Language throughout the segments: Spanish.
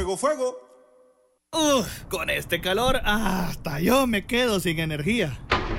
Fuego, fuego. Con este calor hasta yo me quedo sin energía.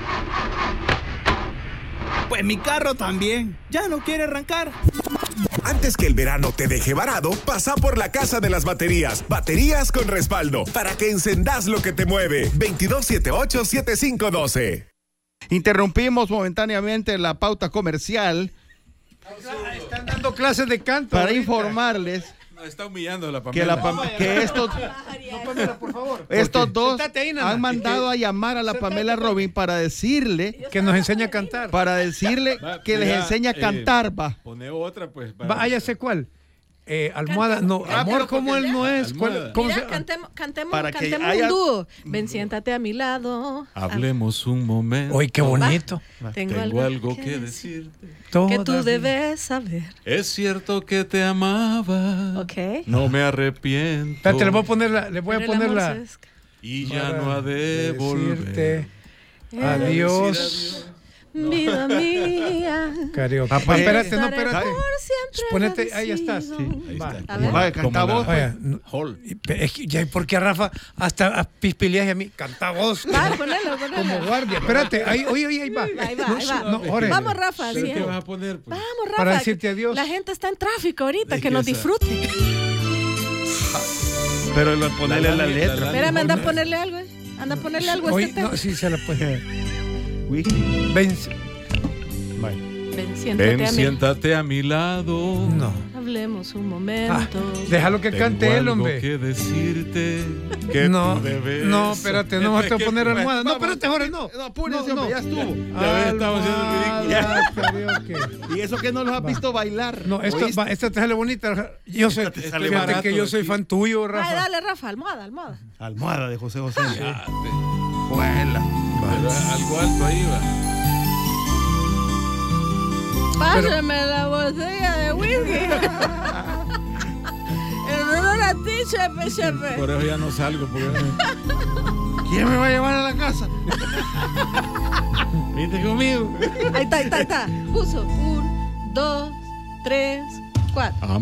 Pues mi carro también ya no quiere arrancar. Antes que el verano te deje varado, pasa por la Casa de las Baterías. Baterías con respaldo, para que encendás lo que te mueve. 2278-7512. Interrumpimos momentáneamente la pauta comercial. Están dando clases de canto para ahorita. Informarles está humillando a la Pamela. que estos, Pamela, por favor. estos dos ahí, Nana. han mandado a llamar a la Pamela Robin para decirle que nos enseña a cantar. Para decirle que les enseña a cantar, va. Pone otra, pues. Va, ya sé cuál. Almohada, no, amor como él no es. ¿Cuál, cómo Mira, se... cantemos Para que un haya... dúo. Ven, siéntate a mi lado. Hablemos un momento. Uy, qué bonito. Tengo algo que decirte. Que tú debes saber. Es cierto que te amaba. Ok. No me arrepiento. Espérate, le voy a poner la... Y ya no ha de volver. Adiós. Vida mía. Carioca. Espérate, no, Estaré espérate. por siempre Ponete, ahí estás. agradecido. Ahí está. A ver. Vaya, canta vos. Vaya, Es que ya, ¿por qué a Rafa hasta pispileas y a mí? Canta vos. Va, ponelo. Como guardia. Espérate, ahí va. Ahí va. No, Jorge. Vamos, Rafa. ¿Pero sí. qué vas a poner? Pues? Vamos, Rafa. Para decirte adiós. La gente está en tráfico ahorita, Es que que nos esa- disfrute. Pero ponerle la letra. Espérame, anda a ponerle algo. Anda a ponerle algo a Hoy, este tema. no, sí se la puede. Wiki. Ven. Ven, siéntate Ven, a mí. siéntate a mi lado. No. Hablemos un momento. Déjalo que cante él, Tengo hombre. algo que decirte que No, tú debes. no, espérate, no vas a poner almohada. No, espérate, Jorge, no. No, apúrense, hombre, ya estuvo. Ya ves, estamos haciendo el ridículo. Y eso que no los has visto bailar. No, esta te sale bonita. Yo soy, te sale fíjate barato que yo soy aquí. fan tuyo, Ay, Rafa. dale, Rafa, almohada. Almohada de José José. Juela. Pero algo alto ahí va. Pásame la botella de whisky. En honor a ti, chepe. Por eso ya no salgo. ¿Quién me va a llevar a la casa? Vente conmigo. Ahí está. Puso 1, 2, 3, 4.